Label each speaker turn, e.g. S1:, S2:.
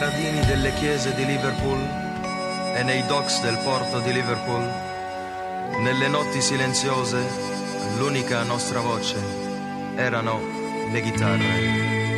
S1: gradini delle chiese di Liverpool e nei docks del porto di Liverpool, nelle notti silenziose, l'unica nostra voce erano le chitarre.